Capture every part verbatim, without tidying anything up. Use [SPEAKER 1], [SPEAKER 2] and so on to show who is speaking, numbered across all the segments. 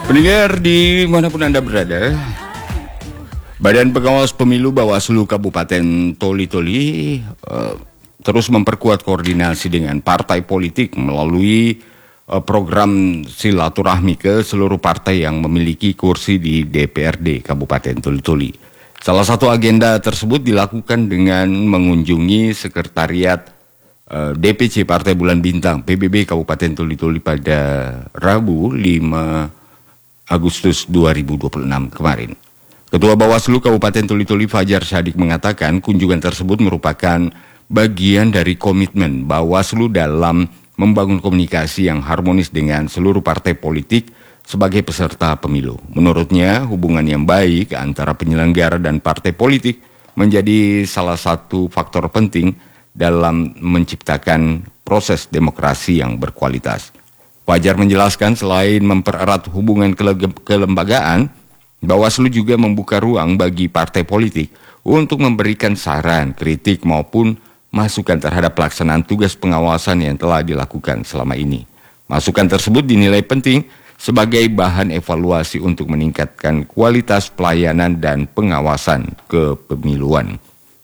[SPEAKER 1] Pendengar dimanapun Anda berada, Badan Pengawas Pemilu Bawaslu Kabupaten Toli-Toli uh, terus memperkuat koordinasi dengan partai politik melalui uh, program silaturahmi ke seluruh partai yang memiliki kursi di D P R D Kabupaten Toli-Toli. Salah satu agenda tersebut dilakukan dengan mengunjungi sekretariat uh, D P C Partai Bulan Bintang P B B Kabupaten Toli-Toli pada Rabu lima Agustus dua ribu dua puluh enam kemarin. Ketua Bawaslu Kabupaten Toli-Toli Fajar Syadik mengatakan kunjungan tersebut merupakan bagian dari komitmen Bawaslu dalam membangun komunikasi yang harmonis dengan seluruh partai politik sebagai peserta pemilu. Menurutnya, hubungan yang baik antara penyelenggara dan partai politik menjadi salah satu faktor penting dalam menciptakan proses demokrasi yang berkualitas. Fajar menjelaskan selain mempererat hubungan kelembagaan, Bawaslu juga membuka ruang bagi partai politik untuk memberikan saran, kritik maupun masukan terhadap pelaksanaan tugas pengawasan yang telah dilakukan selama ini. Masukan tersebut dinilai penting sebagai bahan evaluasi untuk meningkatkan kualitas pelayanan dan pengawasan kepemiluan.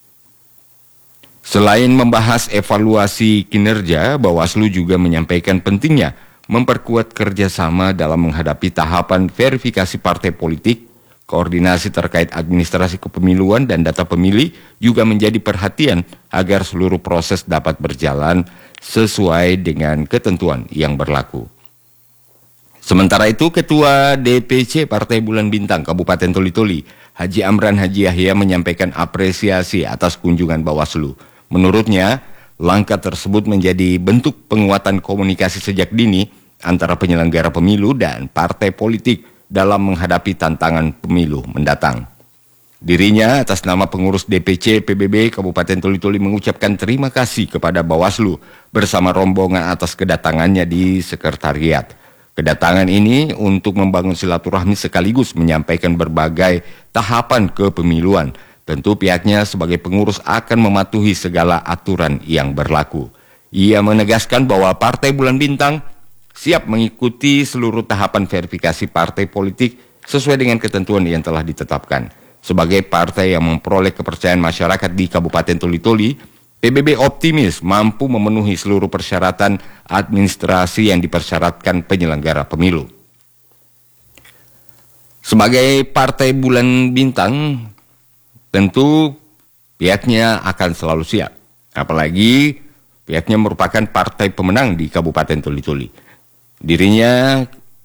[SPEAKER 1] Selain membahas evaluasi kinerja, Bawaslu juga menyampaikan pentingnya memperkuat kerjasama dalam menghadapi tahapan verifikasi partai politik, koordinasi terkait administrasi kepemiluan dan data pemilih juga menjadi perhatian agar seluruh proses dapat berjalan sesuai dengan ketentuan yang berlaku. Sementara itu, Ketua D P C Partai Bulan Bintang Kabupaten Toli-Toli, Haji Amran Haji Yahya menyampaikan apresiasi atas kunjungan Bawaslu. Menurutnya, langkah tersebut menjadi bentuk penguatan komunikasi sejak dini antara penyelenggara pemilu dan partai politik dalam menghadapi tantangan pemilu mendatang. Dirinya atas nama pengurus D P C P B B Kabupaten Toli-Toli mengucapkan terima kasih kepada Bawaslu bersama rombongan atas kedatangannya di sekretariat. Kedatangan ini untuk membangun silaturahmi sekaligus menyampaikan berbagai tahapan kepemiluan. Tentu pihaknya sebagai pengurus akan mematuhi segala aturan yang berlaku. Ia menegaskan bahwa Partai Bulan Bintang siap mengikuti seluruh tahapan verifikasi partai politik sesuai dengan ketentuan yang telah ditetapkan. Sebagai partai yang memperoleh kepercayaan masyarakat di Kabupaten Toli-Toli, P B B optimis mampu memenuhi seluruh persyaratan administrasi yang dipersyaratkan penyelenggara pemilu. Sebagai Partai Bulan Bintang, tentu pihaknya akan selalu siap. Apalagi pihaknya merupakan partai pemenang di Kabupaten Toli-Toli. Dirinya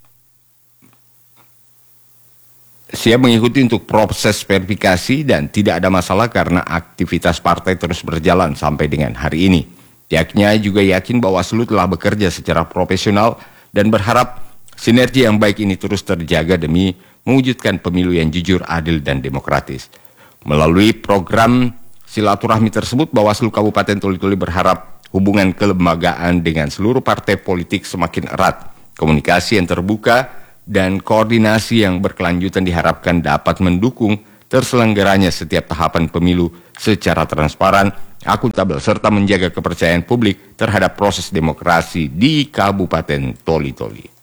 [SPEAKER 1] siap mengikuti untuk proses verifikasi dan tidak ada masalah karena aktivitas partai terus berjalan sampai dengan hari ini. Pihaknya juga yakin Bawaslu telah bekerja secara profesional dan berharap sinergi yang baik ini terus terjaga demi mewujudkan pemilu yang jujur, adil, dan demokratis. Melalui program silaturahmi tersebut, Bawaslu Kabupaten Toli-Toli berharap hubungan kelembagaan dengan seluruh partai politik semakin erat. Komunikasi yang terbuka dan koordinasi yang berkelanjutan diharapkan dapat mendukung terselenggaranya setiap tahapan pemilu secara transparan, akuntabel, serta menjaga kepercayaan publik terhadap proses demokrasi di Kabupaten Toli-Toli.